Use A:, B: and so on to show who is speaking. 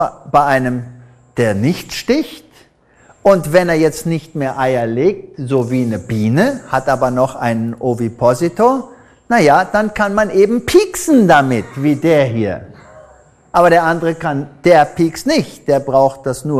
A: bei einem, der nicht sticht. Und wenn er jetzt nicht mehr Eier legt, so wie eine Biene, hat aber noch einen Ovipositor, naja, dann kann man eben pieksen damit, wie der hier. Aber der andere der piekst nicht, der braucht das nur